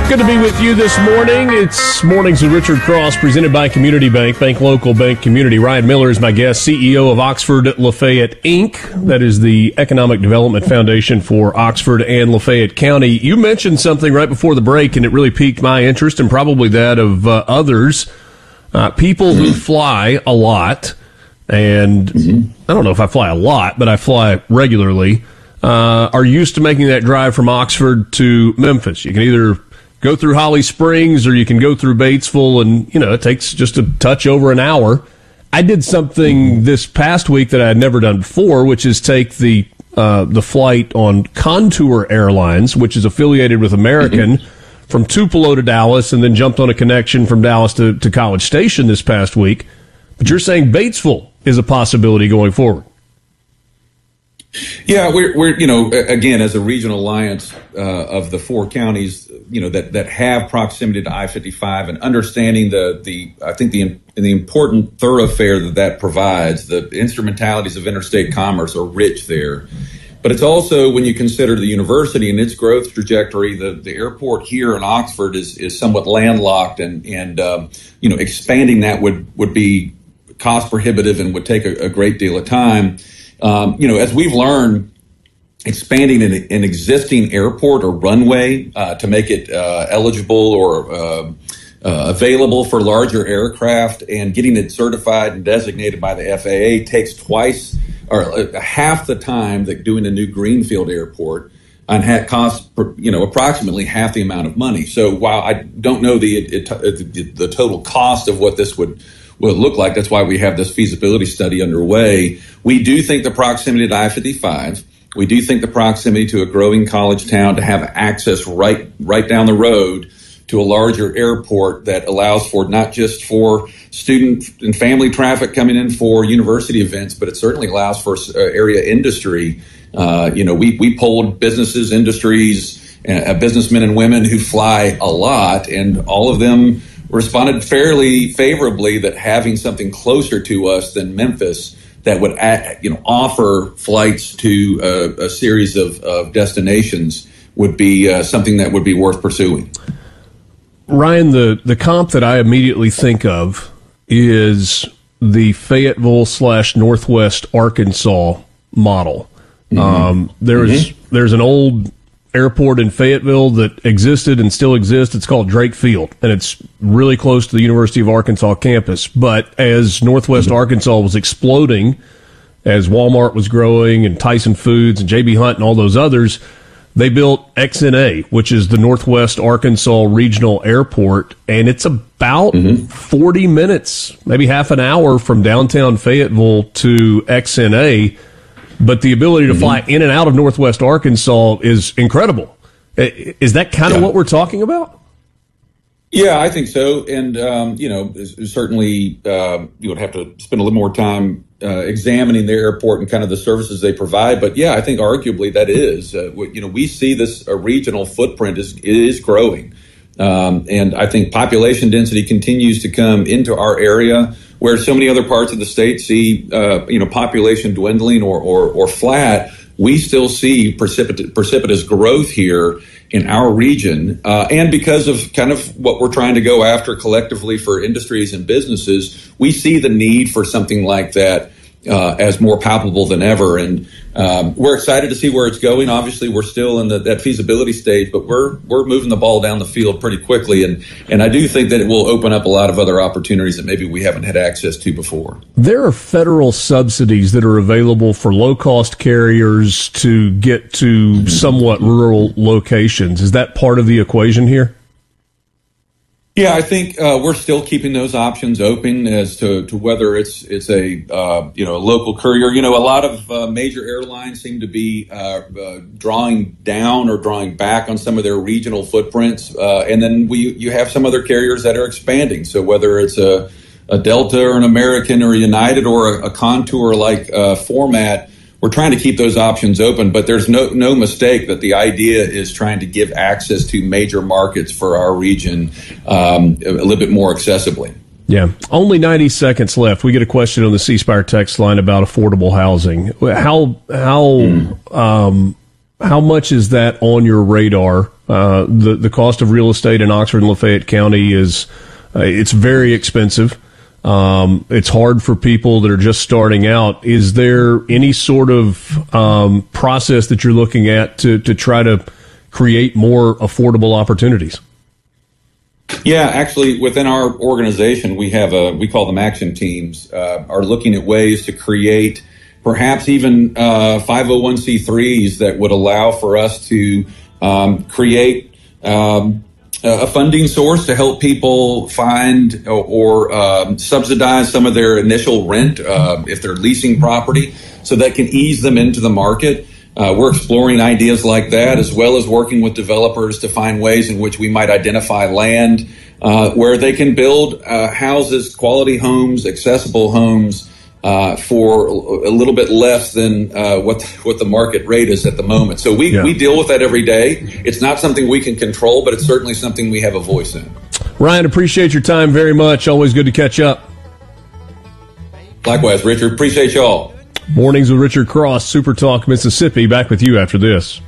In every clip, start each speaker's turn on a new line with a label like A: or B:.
A: Good to be with you this morning. It's Mornings with Richard Cross, presented by Community Bank. Bank local, bank community. Ryan Miller is my guest, CEO of Oxford Lafayette, Inc. That is the Economic Development Foundation for Oxford and Lafayette County. You mentioned something right before the break, and it really piqued my interest and probably that of others. People who fly a lot, and I don't know if I fly a lot, but I fly regularly, are used to making that drive from Oxford to Memphis. You can either go through Holly Springs or you can go through Batesville, and, it takes just a touch over an hour. I did something this past week that I had never done before, which is take the flight on Contour Airlines, which is affiliated with American, from Tupelo to Dallas, and then jumped on a connection from Dallas to College Station this past week. But you're saying Batesville is a possibility going forward.
B: Yeah, we're again, as a regional alliance of the four counties, that have proximity to I-55 and understanding the important thoroughfare that provides, the instrumentalities of interstate commerce are rich there. But it's also, when you consider the university and its growth trajectory, the airport here in Oxford is somewhat landlocked, and expanding that would be cost prohibitive and would take a great deal of time. As we've learned, expanding an existing airport or runway to make it eligible or available for larger aircraft, and getting it certified and designated by the FAA takes twice or half the time that doing a new greenfield airport, and costs approximately half the amount of money. So while I don't know the total cost of what this would look like, that's why we have this feasibility study underway. We do think the proximity to I-55, we do think the proximity to a growing college town to have access right down the road to a larger airport that allows for not just for student and family traffic coming in for university events, but it certainly allows for area industry. We polled businesses, industries, businessmen and women who fly a lot, and all of them responded fairly favorably that having something closer to us than Memphis that would offer flights to a series of destinations would be something that would be worth pursuing.
A: Ryan, the comp that I immediately think of is the Fayetteville / Northwest Arkansas model. There's an old airport in Fayetteville that existed and still exists. It's called Drake Field, and it's really close to the University of Arkansas campus. But as Northwest Arkansas was exploding, as Walmart was growing and Tyson Foods and J.B. Hunt and all those others, they built XNA, which is the Northwest Arkansas Regional Airport, and it's about 40 minutes, maybe half an hour from downtown Fayetteville to XNA. But the ability to fly in and out of Northwest Arkansas is incredible. Is that kind of what we're talking about?
B: Yeah, I think so. And, certainly you would have to spend a little more time examining their airport and kind of the services they provide. But, yeah, I think arguably that is. We see this regional footprint is growing. And I think population density continues to come into our area, where so many other parts of the state see, population dwindling or flat. We still see precipitous growth here in our region. And because of kind of what we're trying to go after collectively for industries and businesses, we see the need for something like that as more palpable than ever. And we're excited to see where it's going. Obviously, we're still in that feasibility stage, but we're moving the ball down the field pretty quickly. And I do think that it will open up a lot of other opportunities that maybe we haven't had access to before.
A: There are federal subsidies that are available for low-cost carriers to get to somewhat rural locations. Is that part of the equation here?
B: Yeah, I think we're still keeping those options open as to whether it's a local courier. A lot of major airlines seem to be drawing down or drawing back on some of their regional footprints, and then you have some other carriers that are expanding. So whether it's a Delta or an American or a United or a Contour like format, we're trying to keep those options open, but there's no mistake that the idea is trying to give access to major markets for our region a little bit more accessibly.
A: Yeah. Only 90 seconds left. We get a question on the C Spire text line about affordable housing. How how much is that on your radar? The cost of real estate in Oxford and Lafayette County is it's very expensive. It's hard for people that are just starting out. Is there any sort of process that you're looking at to try to create more affordable opportunities?
B: Yeah, actually, within our organization, we call them action teams, are looking at ways to create perhaps even 501c3s that would allow for us to create a funding source to help people find or subsidize some of their initial rent if they're leasing property, so that can ease them into the market. We're exploring ideas like that, as well as working with developers to find ways in which we might identify land where they can build houses, quality homes, accessible homes for a little bit less than what the market rate is at the moment. So we deal with that every day. It's not something we can control, but it's certainly something we have a voice in.
A: Ryan, appreciate your time very much. Always good to catch up.
B: Likewise, Richard. Appreciate y'all.
C: Mornings with Richard Cross, Super Talk Mississippi. Back with you after this.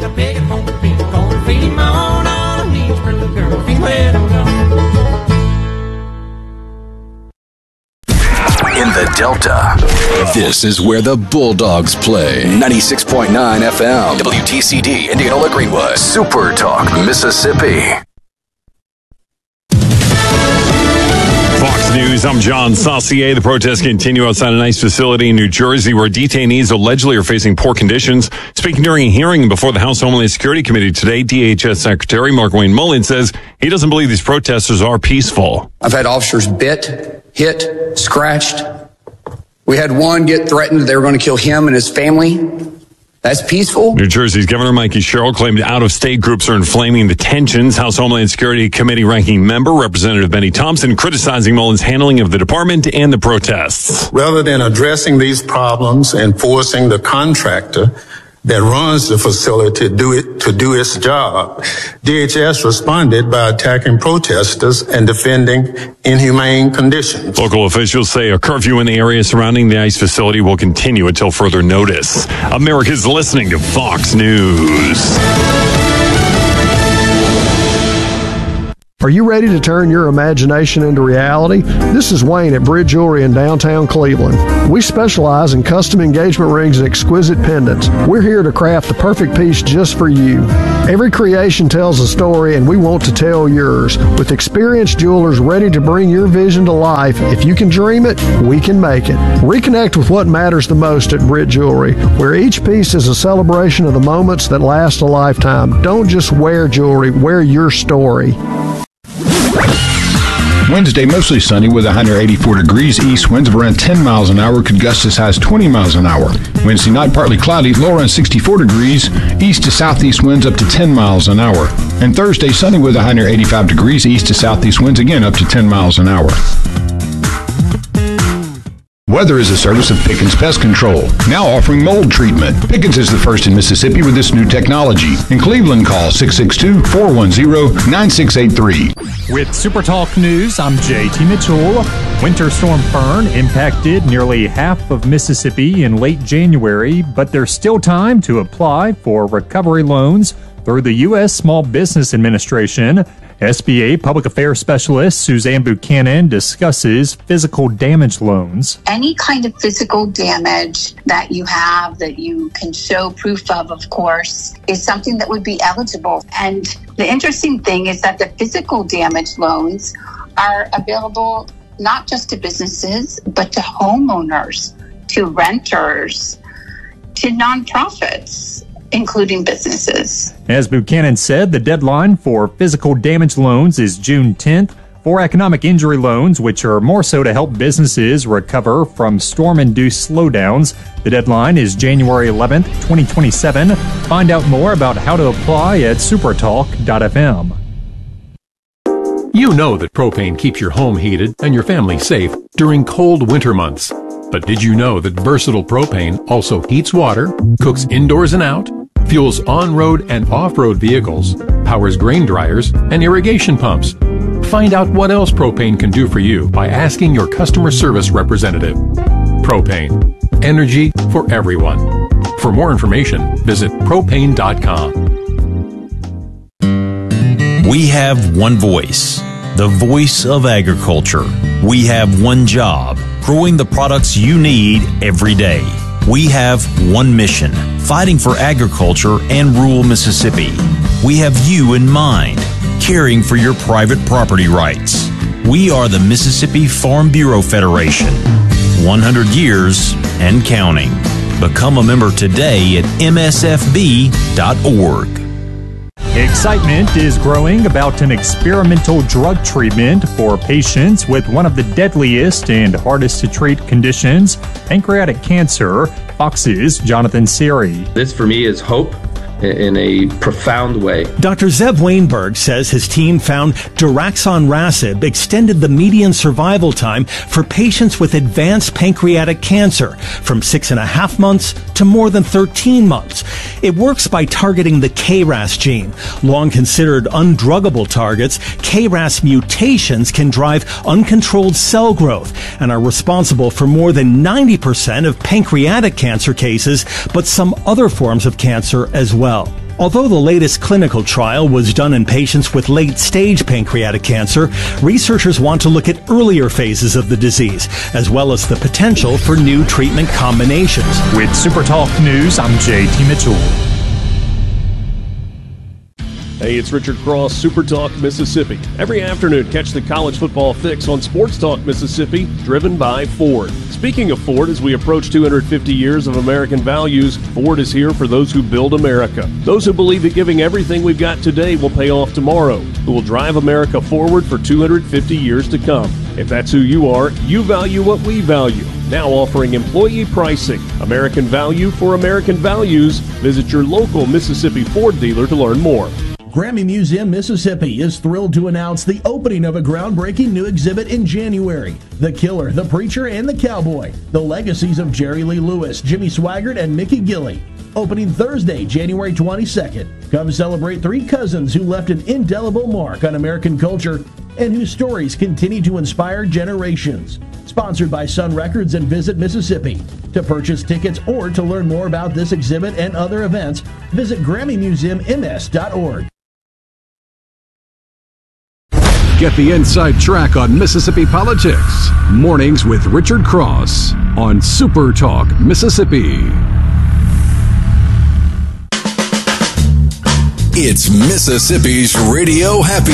D: In the Delta, this is where the Bulldogs play. 96.9 FM, WTCD, Indianola Greenwood, Super Talk Mississippi.
E: Fox News, I'm John Saucier. The protests continue outside an ICE facility in New Jersey where detainees allegedly are facing poor conditions. Speaking during a hearing before the House Homeland Security Committee today, DHS Secretary Markwayne Mullin says he doesn't believe these protesters are peaceful.
F: I've had officers bit, hit, scratched. We had one get threatened they were going to kill him and his family. That's peaceful.
E: New Jersey's Governor Mikey Sherrill claimed out-of-state groups are inflaming the tensions. House Homeland Security Committee ranking member Representative Benny Thompson criticizing Mullin's handling of the department and the protests.
G: Rather than addressing these problems and forcing the contractor that runs the facility to do its job, DHS responded by attacking protesters and defending inhumane conditions.
E: Local officials say a curfew in the area surrounding the ICE facility will continue until further notice. America's listening to Fox News.
C: Are you ready to turn your imagination into reality? This is Wayne at Bridge Jewelry in downtown Cleveland. We specialize in custom engagement rings and exquisite pendants. We're here to craft the perfect piece just for you. Every creation tells a story, and we want to tell yours. With experienced jewelers ready to bring your vision to life, if you can dream it, we can make it. Reconnect with what matters the most at Bridge Jewelry, where each piece is a celebration of the moments that last a lifetime. Don't just wear jewelry, wear your story.
H: Wednesday, mostly sunny with 184 degrees. East winds of around 10 miles an hour, could gust as high as 20 miles an hour. Wednesday night, partly cloudy, low around 64 degrees. East to southeast winds up to 10 miles an hour. And Thursday, sunny with 185 degrees. East to southeast winds again up to 10 miles an hour. Weather is a service of Pickens Pest Control, now offering mold treatment. Pickens is the first in Mississippi with this new technology. In Cleveland, call 662-410-9683.
I: With Super Talk News, I'm JT Mitchell. Winter Storm Fern impacted nearly half of Mississippi in late January, but there's still time to apply for recovery loans through the U.S. Small Business Administration. SBA Public Affairs Specialist Suzanne Buchanan discusses physical damage loans.
J: Any kind of physical damage that you have that you can show proof of course, is something that would be eligible. And the interesting thing is that the physical damage loans are available not just to businesses, but to homeowners, to renters, to nonprofits, including businesses.
I: As Buchanan said, the deadline for physical damage loans is June 10th. For economic injury loans, which are more so to help businesses recover from storm-induced slowdowns, the deadline is January 11th, 2027. Find out more about how to apply at supertalk.fm.
K: You know that propane keeps your home heated and your family safe during cold winter months. But did you know that Versatile Propane also heats water, cooks indoors and out, fuels on-road and off-road vehicles, powers grain dryers, and irrigation pumps? Find out what else propane can do for you by asking your customer service representative. Propane. Energy for everyone. For For more information, visit propane.com.
L: We have one voice, the voice of agriculture. We have one job, growing the products you need every day. We have one mission, fighting for agriculture and rural Mississippi. We have you in mind, caring for your private property rights. We are the Mississippi Farm Bureau Federation, 100 years and counting. Become a member today at msfb.org.
I: Excitement is growing about an experimental drug treatment for patients with one of the deadliest and hardest to treat conditions, pancreatic cancer. Fox's Jonathan Siri.
M: This for me is hope in a profound way.
N: Dr. Zev Weinberg says his team found daraxonrasib extended the median survival time for patients with advanced pancreatic cancer from 6.5 months to more than 13 months. It works by targeting the KRAS gene. Long considered undruggable targets, KRAS mutations can drive uncontrolled cell growth and are responsible for more than 90% of pancreatic cancer cases, but some other forms of cancer as well. Although the latest clinical trial was done in patients with late-stage pancreatic cancer, researchers want to look at earlier phases of the disease, as well as the potential for new treatment combinations.
I: With SuperTalk News, I'm JT Mitchell.
A: Hey, it's Richard Cross, Super Talk Mississippi. Every afternoon, catch the college football fix on Sports Talk Mississippi, driven by Ford. Speaking of Ford, as we approach 250 years of American values, Ford is here for those who build America. Those who believe that giving everything we've got today will pay off tomorrow, who will drive America forward for 250 years to come. If that's who you are, you value what we value. Now offering employee pricing. American value for American values. Visit your local Mississippi Ford dealer to learn more.
O: Grammy Museum Mississippi is thrilled to announce the opening of a groundbreaking new exhibit in January. The Killer, the Preacher, and the Cowboy. The legacies of Jerry Lee Lewis, Jimmy Swaggart, and Mickey Gilley. Opening Thursday, January 22nd. Come celebrate three cousins who left an indelible mark on American culture and whose stories continue to inspire generations. Sponsored by Sun Records and Visit Mississippi. To purchase tickets or to learn more about this exhibit and other events, visit GrammyMuseumMS.org.
K: Get the inside track on Mississippi politics. Mornings with Richard Cross on Super Talk Mississippi.
D: It's Mississippi's Radio Happy